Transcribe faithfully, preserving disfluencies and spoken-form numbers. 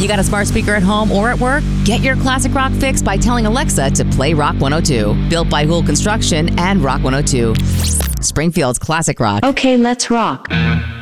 You got a smart speaker at home or at work? Get your classic rock fix by telling Alexa to play Rock one oh two. Built by Hool Construction and Rock one oh two. Springfield's classic rock. Okay, let's rock.